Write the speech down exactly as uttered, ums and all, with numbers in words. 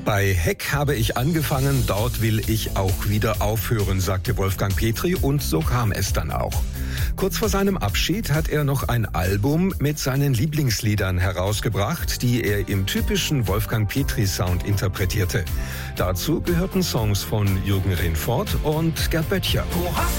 Bei Heck habe ich angefangen, dort will ich auch wieder aufhören, sagte Wolfgang Petri, und so kam es dann auch. Kurz vor seinem Abschied hat er noch ein Album mit seinen Lieblingsliedern herausgebracht, die er im typischen Wolfgang Petri-Sound interpretierte. Dazu gehörten Songs von Jürgen Rennfort und Gerd Böttcher.